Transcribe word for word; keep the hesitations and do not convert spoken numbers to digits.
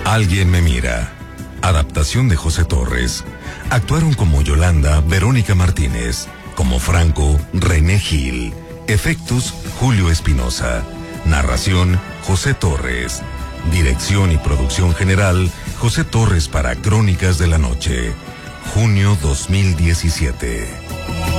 Alguien me mira. Adaptación de José Torres. Actuaron como Yolanda, Verónica Martínez. Como Franco, René Gil. Efectos, Julio Espinosa. Narración, José Torres. Dirección y producción general, José Torres para Crónicas de la Noche. Junio dos mil diecisiete.